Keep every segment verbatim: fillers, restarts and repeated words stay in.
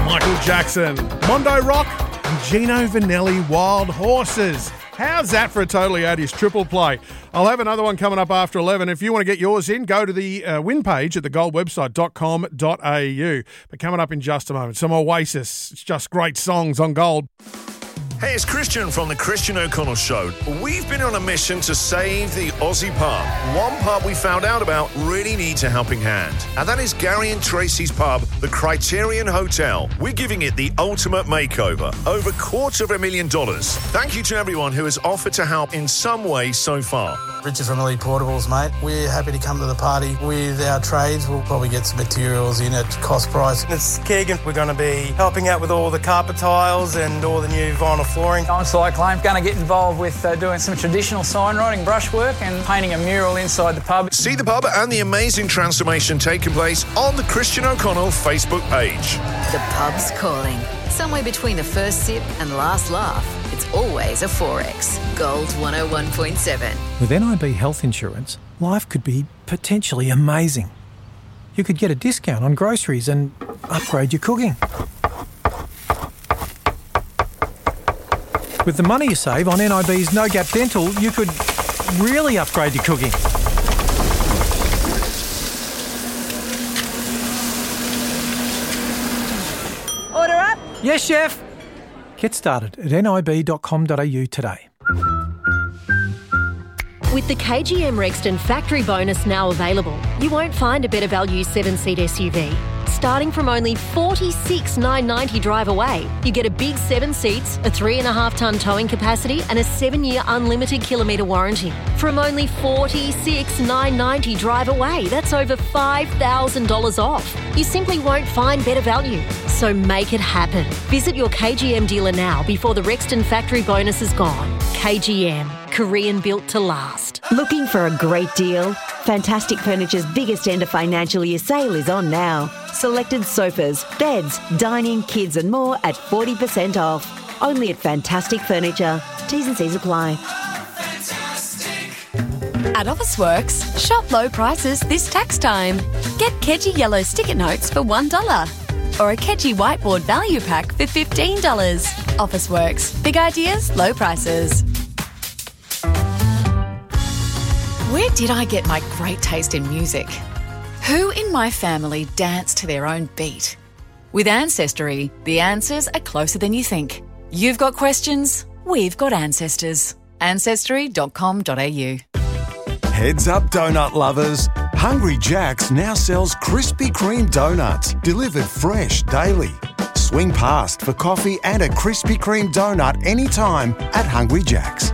Michael Jackson, Mondo Rock, and Gino Vanelli, Wild Horses. How's that for a totally eighties triple play? I'll have another one coming up after eleven. If you want to get yours in, go to the uh, win page at the gold website dot com dot a u. But coming up in just a moment, some Oasis. It's just great songs on Gold. Hey, it's Christian from the Christian O'Connell Show. We've been on a mission to save the Aussie pub. One pub we found out about really needs a helping hand, and that is Gary and Tracy's pub, the Criterion Hotel. We're giving it the ultimate makeover, over a quarter of a million dollars. Thank you to everyone who has offered to help in some way so far. Richard from Elite Portables, mate. We're happy to come to the party with our trades. We'll probably get some materials in at cost price. It's Keegan. We're going to be helping out with all the carpet tiles and all the new vinyl flooring. I'm Cyclone. Going to get involved with uh, doing some traditional sign writing, brushwork and painting a mural inside the pub. See the pub and the amazing transformation taking place on the Christian O'Connell Facebook page. The pub's calling. Somewhere between the first sip and last laugh, it's always a four X. Gold one oh one point seven. With N I B Health Insurance, life could be potentially amazing. You could get a discount on groceries and upgrade your cooking. With the money you save on N I B's No Gap Dental, you could really upgrade your cooking. Order up. Yes, chef. Get started at n i b dot com dot a u today. With the K G M Rexton factory bonus now available, you won't find a better value seven-seat S U V. Starting from only forty-six thousand nine hundred ninety drive away, you get a big seven seats, a three and a half tonne towing capacity and a seven-year unlimited kilometre warranty. From only forty-six thousand nine hundred ninety drive away, that's over five thousand dollars off. You simply won't find better value. So make it happen. Visit your K G M dealer now before the Rexton factory bonus is gone. K G M, Korean built to last. Looking for a great deal? Fantastic Furniture's biggest end of financial year sale is on now. Selected sofas, beds, dining, kids and more at forty percent off. Only at Fantastic Furniture. T's and C's apply. At Officeworks, shop low prices this tax time. Get Kedgie Yellow sticker notes for one dollar or a Kedgie Whiteboard Value Pack for fifteen dollars. Officeworks. Big ideas, low prices. Where did I get my great taste in music? Who in my family danced to their own beat? With Ancestry, the answers are closer than you think. You've got questions, we've got ancestors. ancestry dot com dot a u. Heads up, donut lovers. Hungry Jack's now sells Krispy Kreme donuts, delivered fresh daily. Swing past for coffee and a Krispy Kreme donut anytime at Hungry Jack's.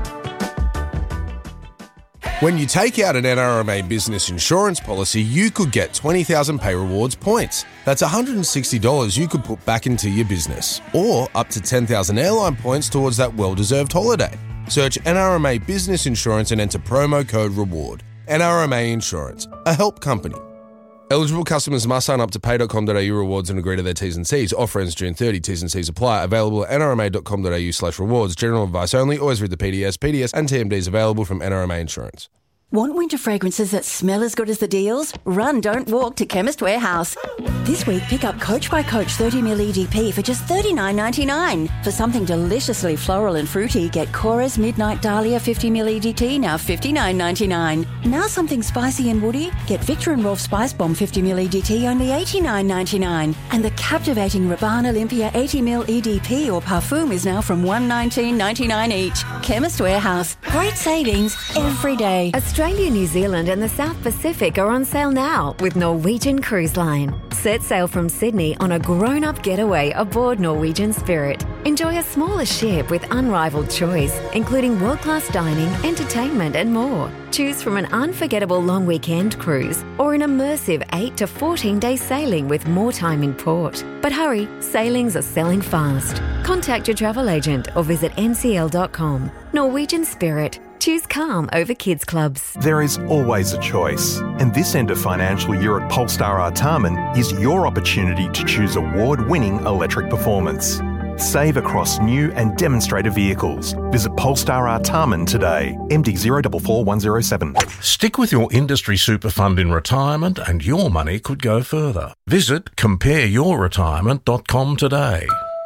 When you take out an N R M A business insurance policy, you could get twenty thousand Pay Rewards points. That's one hundred sixty dollars you could put back into your business. Or up to ten thousand airline points towards that well-deserved holiday. Search N R M A Business Insurance and enter promo code REWARD. N R M A Insurance, a help company. Eligible customers must sign up to pay dot com dot a u rewards and agree to their T's and C's. Offer ends June thirtieth. T's and C's apply. Available at n r m a dot com dot a u slash rewards. General advice only. Always read the P D S. P D S and T M Ds available from N R M A Insurance. Want winter fragrances that smell as good as the deals? Run, don't walk to Chemist Warehouse. This week, pick up Coach by Coach thirty milliliter E D P for just thirty-nine ninety-nine. For something deliciously floral and fruity, get Cora's Midnight Dahlia fifty milliliter E D T, now fifty-nine ninety-nine. Now something spicy and woody, get Victor and Rolf Spice Bomb fifty milliliter E D T, only eighty-nine ninety-nine. And the captivating Rabanne Olympia eighty milliliter E D P or Parfum is now from one nineteen ninety-nine each. Chemist Warehouse. Great savings every day. Australia, New Zealand and the South Pacific are on sale now with Norwegian Cruise Line. Set sail from Sydney on a grown-up getaway aboard Norwegian Spirit. Enjoy a smaller ship with unrivaled choice, including world-class dining, entertainment and more. Choose from an unforgettable long weekend cruise or an immersive eight to fourteen day sailing with more time in port. But hurry, sailings are selling fast. Contact your travel agent or visit n c l dot com. Norwegian Spirit. Choose calm over kids clubs. There is always a choice, and this end of financial year at Polestar Artarmon is your opportunity to choose award-winning electric performance. Save across new and demonstrator vehicles. Visit Polestar Artarmon today. M D zero four four one zero seven. Stick with your industry super fund in retirement and your money could go further. Visit compare your retirement dot com today.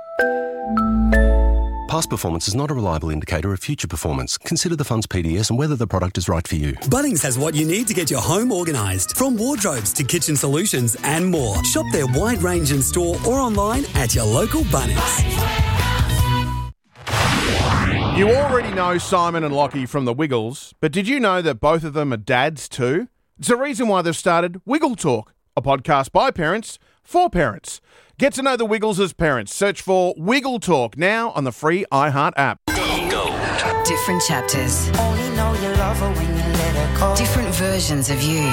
Past performance is not a reliable indicator of future performance. Consider the fund's P D S and whether the product is right for you. Bunnings has what you need to get your home organised. From wardrobes to kitchen solutions and more. Shop their wide range in store or online at your local Bunnings. You already know Simon and Lockie from the Wiggles, but did you know that both of them are dads too? It's a reason why they've started Wiggle Talk, a podcast by parents for parents. Get to know the Wiggles as parents. Search for Wiggle Talk now on the free iHeart app. Different chapters. Different versions of you.